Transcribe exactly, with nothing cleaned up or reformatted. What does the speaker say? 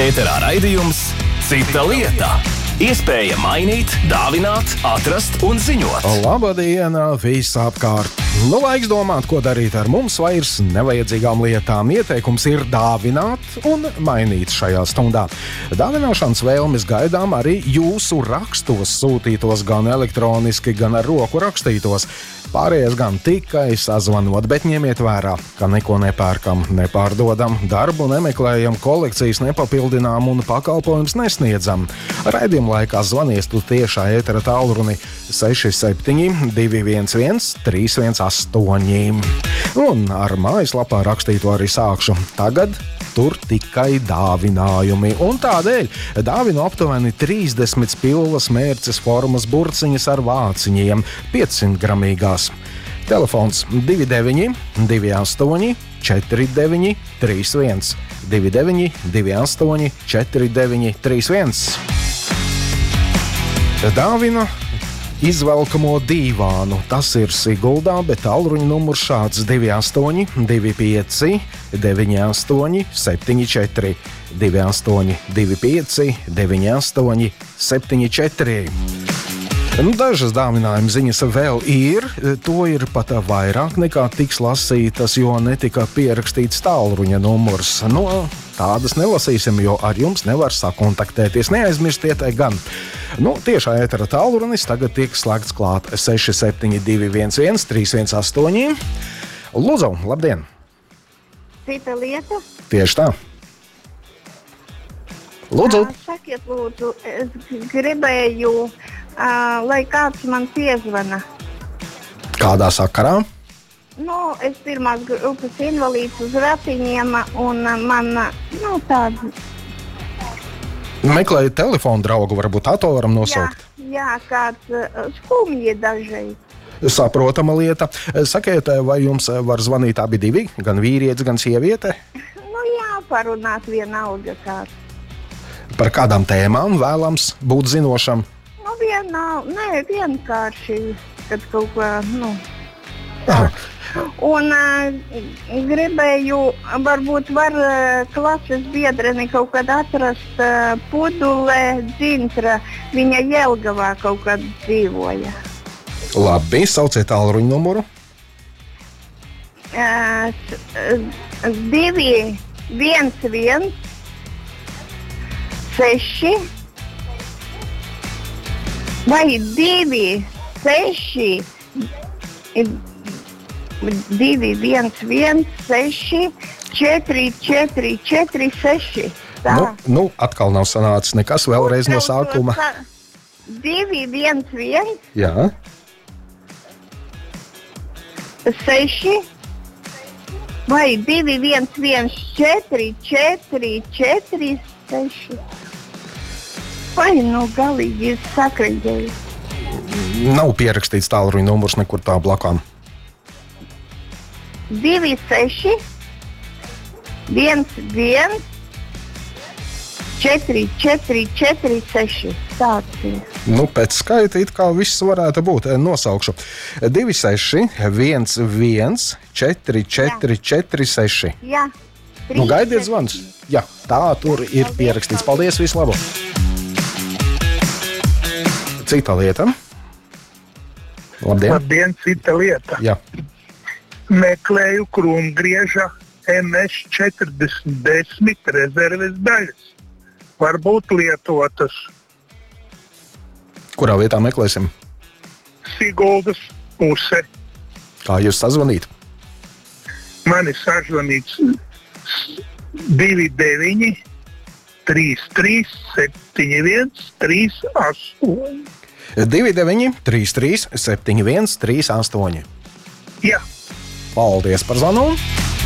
Ēterā raidījums Cita lieta. Iespēja mainīt, dāvināt, atrast un ziņot. Labdien, visapkārt! Nu, laiks domāt, ko darīt ar mums vairs nevajadzīgām lietām. Ieteikums ir dāvināt un mainīt šajā stundā. Dāvināšanas vēlmes gaidām arī jūsu rakstos sūtītos, gan elektroniski, gan ar roku rakstītos. Pārējais gan tikai sazvanot, bet ņemiet vērā, ka neko nepērkam, nepārdodam, darbu nemeklējam, kolekcijas nepapildinām un pakalpojums nesniedzam. Raidījuma laikā zvanies tu tiešā ētera tālruni seši septiņi divi viens viens trīs viens astoņi. Un ar mājaslapā rakstīto arī sākšu. Tagad tur tikai dāvinājumi, un tādēļ dāvinu aptuveni trīsdesmit spilvas mērces formas burciņas ar vāciņiem, piecsimt gramīgās. Telefons divi deviņi divi astoņi četri deviņi trīs viens, divi deviņi divi astoņi četri deviņi trīs viens. Dāvina izvelkamo dīvānu. Tas ir Siguldā, bet tālruņa numurs šāds divi astoņi divi pieci deviņi astoņi septiņi četri, divi astoņi divi pieci deviņi astoņi septiņi četri. Nu, dažas dāvinājuma ziņas vēl ir, to ir pat vairāk nekā tiks lasītas, jo netika pierakstīts tālruņa numurs. No, tādas nelasīsim, jo ar jums nevar sakontaktēties. Neaizmirstiet gan. Nu, tiešā ētera tālrunis tagad tiek slēgts klāt seši septiņi divi viens viens trīs viens astoņi. Lūdzu, labdien! Cita lieta? Tieši tā. Lūdzu! Uh, sakiet, lūdzu, es gribēju, uh, lai kāds man piezvana. Kādā sakarā? Nu, es pirmās grupas invalīds uz ratiņiem, un man, nu, tāda... Meklēju telefonu draugu, varbūt tā to varam nosaukt. Jā, jā, kāds uh, skumji dažreiz. Saprotama lieta. Sakiet, vai jums var zvanīt abi divi, gan vīrietis, gan sieviete? Nu, jā, parunāt vienalga kāds. Par kādām tēmām vēlams būt zinošam? Nu, vienal, nē, vienkārši, kad kaut kā, nu... Aha. Un uh, gribēju, varbūt var uh, klases biedreni kaut kad atrast uh, Pudulē Dzintra. Viņa Jelgavā kaut kad dzīvoja. Labi, sauciet tālruņa numuru. Uh, divi, viens, viens, seši, vai divi, seši, divi, viens, viens, seši, četri, četri, četri, seši. Tā. Nu, nu, atkal nav sanācis nekas, vēlreiz no sākuma. divi, viens, viens. Jā. seši, vai divi, viens, viens, četri, četri, četri, seši. Vai nu galīgi sakraģēju? Nav pierakstīts tālruņa numurs nekur tā blakām. divi, seši, viens, viens, četri, četri, četri, seši. Tāds ir. Nu, pēc skaita it kā viss varētu būt. Nosaukšu. divi, seši, viens, viens, četri, četri, četri, seši. Jā. Nu, gaidiet zvans. Jā, tā tur ir pierakstīts. Paldies, vislabāk. Cita lieta. Labdien. Labdien, cita lieta. Jā. Meklēju krūmgrieža M S četrdesmit desmit rezerves daļas. Varbūt lietotas. Kurā vietā meklēsim? Siguldas puse. Kā jūs sazvanīt? Mani sazvanīts divi deviņi trīs trīs septiņi viens trīs astoņi. divi deviņi trīs trīs septiņi viens trīs astoņi. Jā. Paldies par zvanu!